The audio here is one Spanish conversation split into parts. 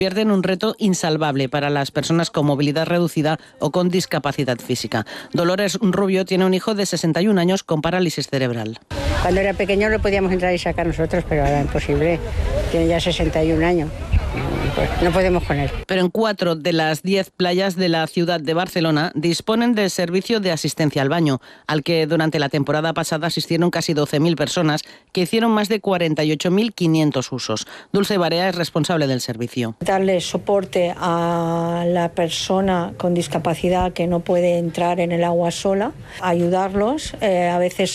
Pierden un reto insalvable para las personas con movilidad reducida o con discapacidad física. Dolores Rubio tiene un hijo de 61 años con parálisis cerebral. Cuando era pequeño lo podíamos entrar y sacar nosotros, pero ahora imposible. Tiene ya 61 años. Pues no podemos con él. Pero en 4 de las 10 playas de la ciudad de Barcelona disponen del servicio de asistencia al baño, al que durante la temporada pasada asistieron casi 12.000 personas que hicieron más de 48.500 usos. Dulce Barea es responsable del servicio. Darle soporte a la persona con discapacidad que no puede entrar en el agua sola, ayudarlos. A veces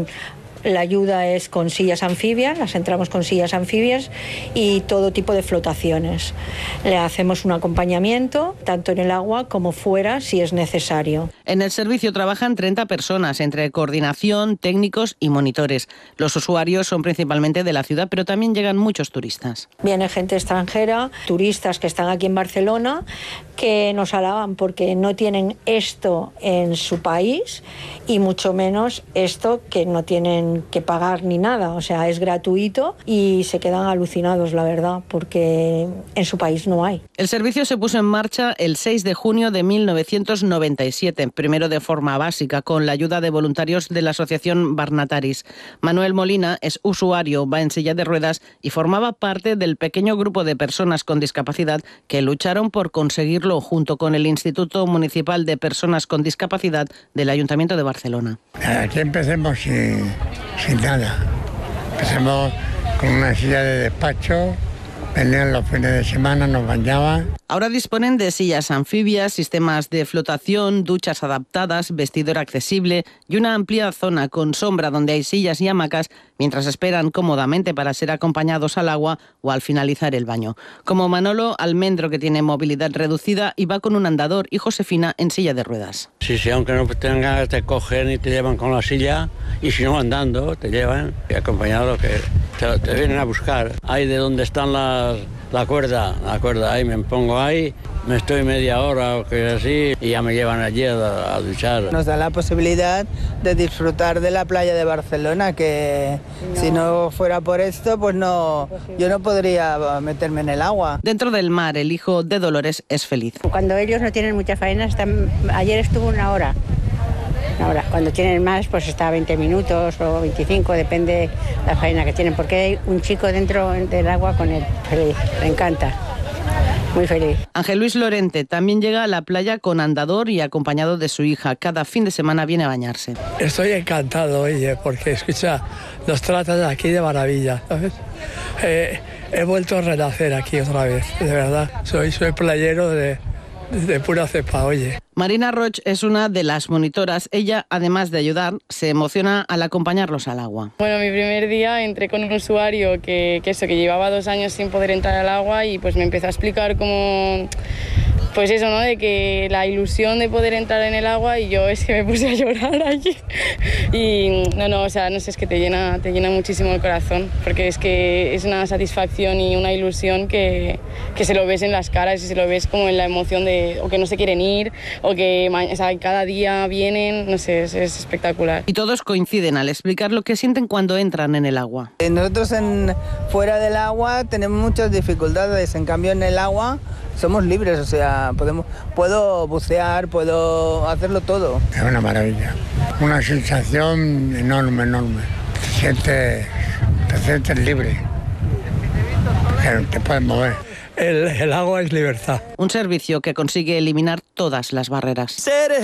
la ayuda es con sillas anfibias, las entramos con sillas anfibias y todo tipo de flotaciones. Le hacemos un acompañamiento, tanto en el agua como fuera, si es necesario. En el servicio trabajan 30 personas, entre coordinación, técnicos y monitores. Los usuarios son principalmente de la ciudad, pero también llegan muchos turistas. Viene gente extranjera, turistas que están aquí en Barcelona, que nos alaban porque no tienen esto en su país y mucho menos esto que no tienen que pagar ni nada, o sea, es gratuito y se quedan alucinados, la verdad, porque en su país no hay. El servicio se puso en marcha el 6 de junio de 1997, primero de forma básica, con la ayuda de voluntarios de la asociación Barnataris. Manuel Molina es usuario, va en silla de ruedas y formaba parte del pequeño grupo de personas con discapacidad que lucharon por conseguirlo junto con el Instituto Municipal de Personas con Discapacidad del Ayuntamiento de Barcelona. Aquí empecemos sin nada. Empezamos con una silla de despacho, venían los fines de semana, nos bañaban. Ahora disponen de sillas anfibias, sistemas de flotación, duchas adaptadas, vestidor accesible y una amplia zona con sombra donde hay sillas y hamacas mientras esperan cómodamente para ser acompañados al agua o al finalizar el baño. Como Manolo Almendro, que tiene movilidad reducida y va con un andador, y Josefina en silla de ruedas. Sí, aunque no tengas, te cogen y te llevan con la silla y si no andando te llevan y acompañado que te vienen a buscar. Ahí de donde están la cuerda, ahí me pongo ahí, me estoy media hora o que así y ya me llevan allí a duchar. Nos da la posibilidad de disfrutar de la playa de Barcelona, que si no fuera por esto, pues yo no podría meterme en el agua. Dentro del mar, el hijo de Dolores es feliz. Cuando ellos no tienen mucha faena, ayer estuvo una hora. Cuando tienen más, pues está 20 minutos o 25, depende la faena que tienen, porque hay un chico dentro del agua con él. Feliz, le encanta. Muy feliz. Ángel Luis Lorente también llega a la playa con andador y acompañado de su hija. Cada fin de semana viene a bañarse. Estoy encantado, oye, porque escucha, nos tratan aquí de maravilla, ¿sabes? He vuelto a renacer aquí otra vez, de verdad. Soy playero de pura cepa, oye. Marina Roch es una de las monitoras. Ella, además de ayudar, se emociona al acompañarlos al agua. Bueno, mi primer día entré con un usuario que llevaba 2 años sin poder entrar al agua y pues me empezó a explicar cómo... Pues eso, ¿no? De que la ilusión de poder entrar en el agua y yo es que me puse a llorar allí. Y o sea, no sé, es que te llena muchísimo el corazón, porque es que es una satisfacción y una ilusión que se lo ves en las caras y se lo ves como en la emoción de o que no se quieren ir o que cada día vienen, no sé, es espectacular. Y todos coinciden al explicar lo que sienten cuando entran en el agua. Nosotros fuera del agua tenemos muchas dificultades, en cambio en el agua somos libres, o sea, puedo bucear, puedo hacerlo todo. Es una maravilla, una sensación enorme. Te sientes libre, te puedes mover. El agua es libertad. Un servicio que consigue eliminar todas las barreras.